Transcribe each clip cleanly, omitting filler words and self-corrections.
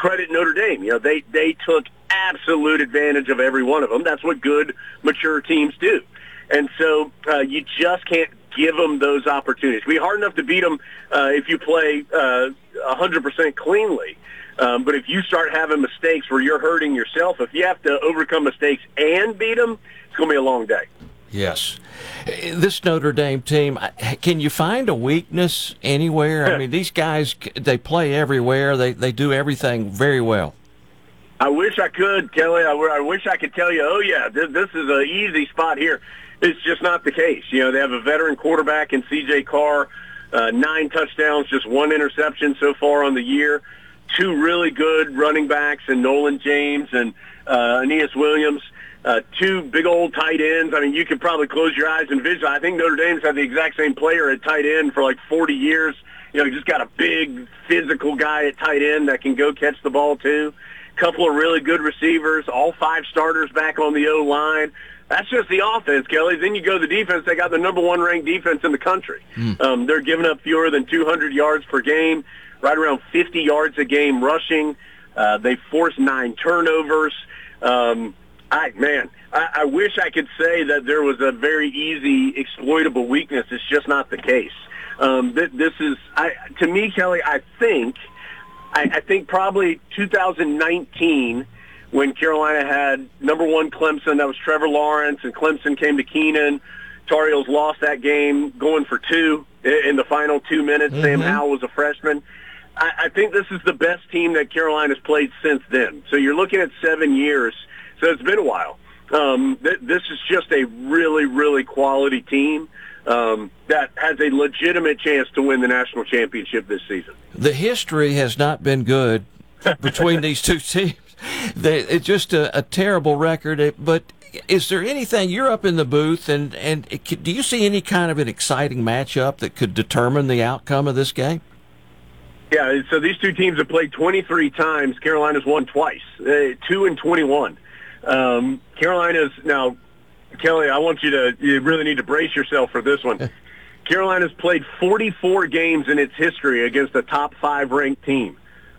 credit Notre Dame. They took absolute advantage of every one of them. That's what good, mature teams do. And so you just can't give them those opportunities. It'd be hard enough to beat them if you play 100% cleanly. But if you start having mistakes where you're hurting yourself, if you have to overcome mistakes and beat them, it's going to be a long day. Yes. This Notre Dame team, can you find a weakness anywhere? I mean, these guys, they play everywhere. They do everything very well. I wish I could, Kelly. I wish I could tell you, oh, yeah, this is an easy spot here. It's just not the case. They have a veteran quarterback in C.J. Carr, 9 touchdowns, just 1 interception so far on the year. 2 really good running backs in Nolan James and Aeneas Williams. 2 big old tight ends. I mean, you could probably close your eyes and visualize. I think Notre Dame's had the exact same player at tight end for like 40 years. You just got a big physical guy at tight end that can go catch the ball too. Couple of really good receivers, all 5 starters back on the O-line. That's just the offense, Kelly. Then you go to the defense. They got the number 1 ranked defense in the country. They're giving up fewer than 200 yards per game, right around 50 yards a game rushing. They forced 9 turnovers. I wish I could say that there was a very easy exploitable weakness. It's just not the case. This is, to me, Kelly, I think probably 2019 when Carolina had number 1 Clemson. That was Trevor Lawrence, and Clemson came to Keenan. Tar Heels lost that game going for 2 in the final 2 minutes. Sam Howell was a freshman. I think this is the best team that Carolina's played since then. So you're looking at 7 years. So it's been a while. This is just a really, really quality team that has a legitimate chance to win the national championship this season. The history has not been good between these two teams. It's just a terrible record. But is there anything, you're up in the booth, and do you see any kind of an exciting matchup that could determine the outcome of this game? Yeah, so these two teams have played 23 times. Carolina's won twice, 2-21. Carolina's, now, Kelly, I want you really need to brace yourself for this one. Carolina's played 44 games in its history against a top 5 ranked team.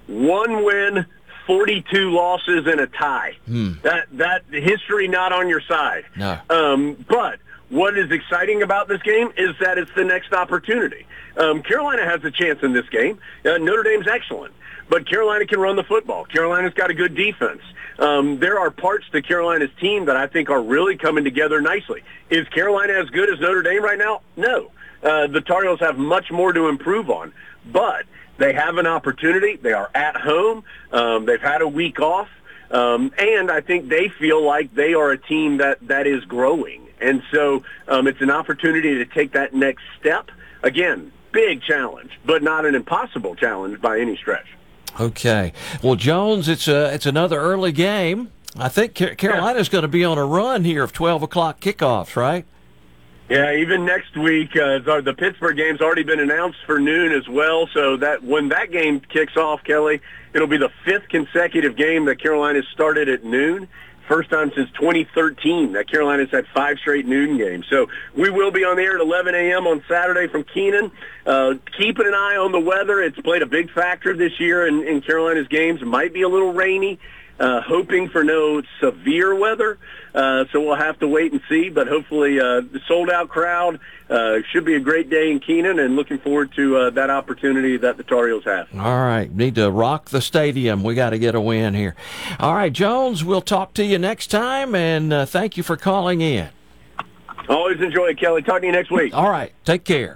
1 win, 42 losses, and a tie. That history not on your side. No. But what is exciting about this game is that it's the next opportunity. Carolina has a chance in this game. Notre Dame's excellent, but Carolina can run the football. Carolina's got a good defense. There are parts to Carolina's team that I think are really coming together nicely. Is Carolina as good as Notre Dame right now? No. The Tar Heels have much more to improve on, but they have an opportunity. They are at home. They've had a week off, and I think they feel like they are a team that is growing. And so it's an opportunity to take that next step. Again, big challenge, but not an impossible challenge by any stretch. Okay. Well, Jones, it's another early game. I think Carolina's going to be on a run here of 12 o'clock kickoffs, right? Yeah, even next week, the Pittsburgh game's already been announced for noon as well, so that when that game kicks off, Kelly, it'll be the 5th consecutive game that Carolina's started at noon. First time since 2013 that Carolina's had 5 straight noon games. So we will be on the air at 11 a.m. on Saturday from Keenan. Keeping an eye on the weather. It's played a big factor this year in Carolina's games. It might be a little rainy. Hoping for no severe weather. So we'll have to wait and see. But hopefully the sold-out crowd should be a great day in Keenan, and looking forward to that opportunity that the Tar Heels have. All right. Need to rock the stadium. We got to get a win here. All right, Jones, we'll talk to you next time, and thank you for calling in. Always enjoy it, Kelly. Talk to you next week. All right. Take care.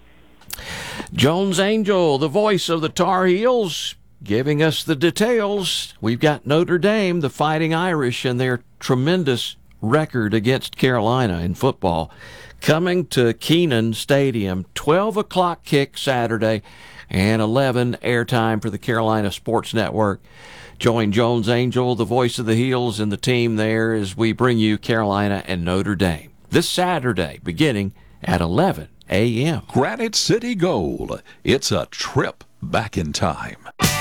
Jones Angell, the voice of the Tar Heels, giving us the details. We've got Notre Dame, the Fighting Irish, and their tremendous record against Carolina in football, coming to Keenan Stadium. 12 o'clock kick Saturday, and 11 airtime for the Carolina Sports Network. Join Jones Angell, the voice of the Heels, and the team there as we bring you Carolina and Notre Dame this Saturday, beginning at 11 a.m. Granite City Gold. It's a trip back in time.